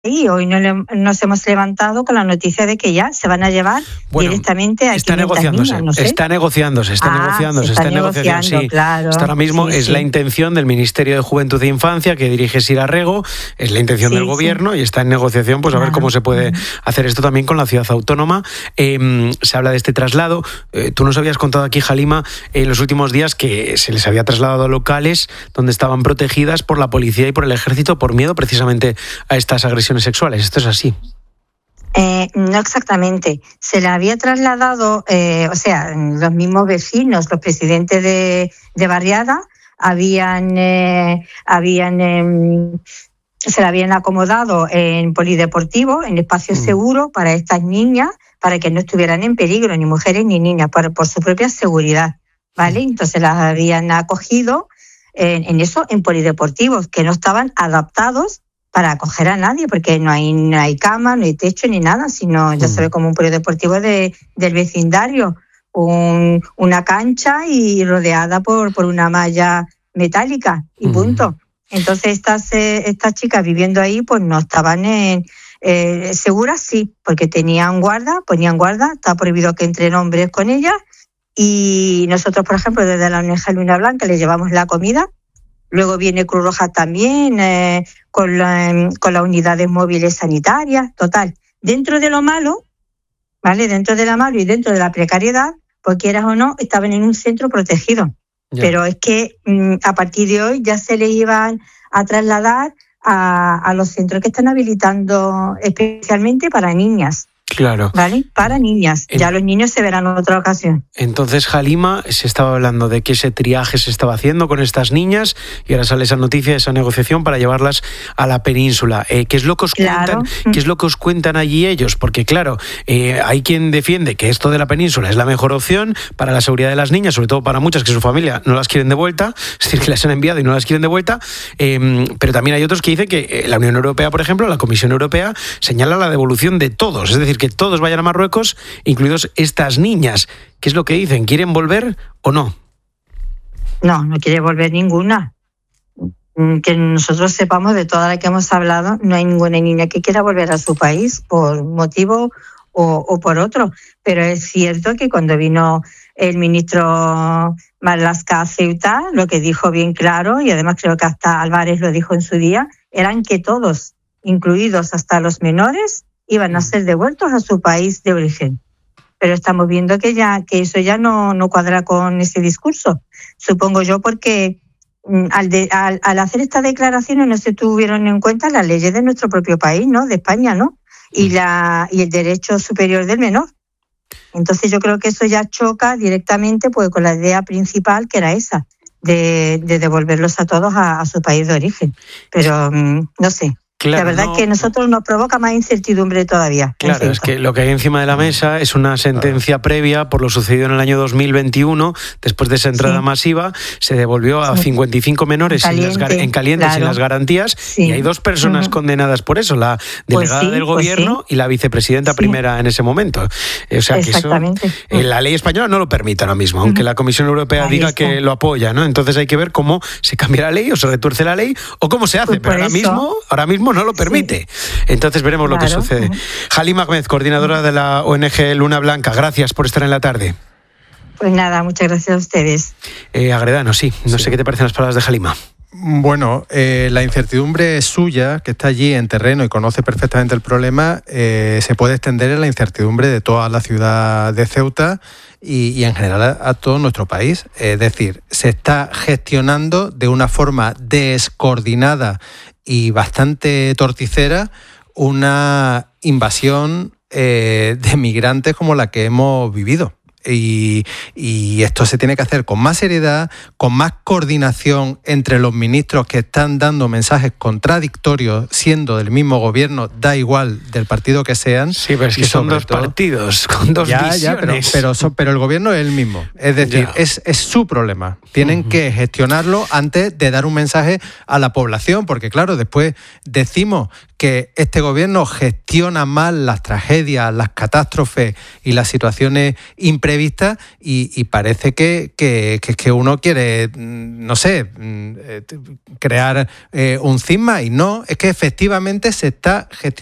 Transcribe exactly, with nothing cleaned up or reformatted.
Y hoy no le, nos hemos levantado con la noticia de que ya se van a llevar bueno, directamente a está negociándose, niñas, no sé. está negociándose, está ah, negociándose, se está, está negociando, sí. Claro, Hasta ahora mismo sí, es sí. la intención del Ministerio de Juventud e Infancia que dirige Sira Rego, es la intención sí, del gobierno sí. y está en negociación, pues a ver cómo se puede uh-huh. hacer esto también con la ciudad autónoma. Eh, se habla de este traslado. Eh, tú nos habías contado aquí, Halima, en los últimos días que se les había trasladado a locales donde estaban protegidas por la policía y por el ejército por miedo precisamente a estas agresiones sexuales. Esto es así. Eh, no exactamente. Se le había trasladado, eh, o sea, los mismos vecinos, los presidentes de, de barriada, habían, eh, habían eh, se le habían acomodado en polideportivo, en espacios mm. seguros para estas niñas, para que no estuvieran en peligro, ni mujeres ni niñas, por, por su propia seguridad, ¿vale? Entonces las habían acogido en, en eso, en polideportivos, que no estaban adaptados para acoger a nadie, porque no hay, no hay cama, no hay techo ni nada, sino ya se ve como un polideportivo de, del vecindario, un, una cancha y rodeada por, por una malla metálica y punto. Entonces estas, eh, estas chicas viviendo ahí pues no estaban en, eh, seguras, sí, porque tenían guarda, ponían guarda, está prohibido que entren hombres con ellas y nosotros, por ejemplo, desde la O N G Luna Blanca les llevamos la comida. Luego viene Cruz Roja también, eh, con, la, con las unidades móviles sanitarias, total. Dentro de lo malo, ¿vale? Dentro de lo malo y dentro de la precariedad, pues quieras o no, estaban en un centro protegido. Yeah. Pero es que mm, a partir de hoy ya se les iban a trasladar a, a los centros que están habilitando especialmente para niñas. Claro. ¿Vale? Para niñas. En... Ya los niños se verán en otra ocasión. Entonces, Halima, se estaba hablando de que ese triaje se estaba haciendo con estas niñas y ahora sale esa noticia, esa negociación para llevarlas a la península. Eh, ¿Qué es lo que os claro. cuentan? ¿Qué es lo que os cuentan allí ellos? Porque, claro, eh, hay quien defiende que esto de la península es la mejor opción para la seguridad de las niñas, sobre todo para muchas que su familia no las quieren de vuelta, es decir, que las han enviado y no las quieren de vuelta, eh, pero también hay otros que dicen que la Unión Europea, por ejemplo, la Comisión Europea, señala la devolución de todos, es decir, que todos vayan a Marruecos, incluidos estas niñas. ¿Qué es lo que dicen? ¿Quieren volver o no? No, no quiere volver ninguna. Que nosotros sepamos, de todas las que hemos hablado, no hay ninguna niña que quiera volver a su país por un motivo o, o por otro. Pero es cierto que cuando vino el ministro Marlaska a Ceuta, lo que dijo bien claro, y además creo que hasta Álvarez lo dijo en su día, eran que todos, incluidos hasta los menores, iban a ser devueltos a su país de origen. Pero estamos viendo que ya que eso ya no, no cuadra con ese discurso. Supongo yo porque al, de, al, al hacer estas declaraciones no se tuvieron en cuenta las leyes de nuestro propio país, ¿no? De España, ¿no? Y, la, y el derecho superior del menor. Entonces yo creo que eso ya choca directamente pues con la idea principal, que era esa, de, de devolverlos a todos a, a su país de origen. Pero no sé. Claro, la verdad no, es que a nosotros nos provoca más incertidumbre todavía. Claro, es que lo que hay encima de la mesa es una sentencia claro. previa por lo sucedido en el año dos mil veintiuno. Después de esa entrada sí. masiva, se devolvió a sí. cincuenta y cinco menores caliente, sin las, en caliente claro. sin las garantías. Sí. Y hay dos personas uh-huh. condenadas por eso, la delegada pues sí, del gobierno pues sí. y la vicepresidenta sí. primera en ese momento. O sea, que eso, eh, la ley española no lo permite ahora mismo, uh-huh. aunque la Comisión Europea Ahí diga está. que lo apoya, ¿no? Entonces hay que ver cómo se cambia la ley o se retuerce la ley o cómo se hace. Pues Pero ahora eso. mismo, ahora mismo no lo permite. Sí. Entonces veremos claro. lo que sucede. Uh-huh. Halima Ahmed, coordinadora de la O N G Luna Blanca, gracias por estar en la tarde. Pues nada, muchas gracias a ustedes. Eh, Agredano, sí, no sí. sé qué te parecen las palabras de Halima. Bueno, eh, la incertidumbre es suya, que está allí en terreno y conoce perfectamente el problema, eh, se puede extender en la incertidumbre de toda la ciudad de Ceuta y, y en general a, a todo nuestro país. Es decir, se está gestionando de una forma descoordinada y bastante torticera una invasión eh, de migrantes como la que hemos vivido. Y, y esto se tiene que hacer con más seriedad, con más coordinación entre los ministros que están dando mensajes contradictorios, siendo del mismo gobierno, da igual del partido que sean. Sí, pero es que son dos todo, partidos, con dos ya, visiones. Ya, pero, pero, so, pero el gobierno es el mismo. Es decir, es, es su problema. Tienen uh-huh. que gestionarlo antes de dar un mensaje a la población, porque claro, después decimos que este gobierno gestiona mal las tragedias, las catástrofes y las situaciones imprevistas y, y parece que, que, que, que uno quiere, no sé, crear eh, un cisma y no, es que efectivamente se está gestionando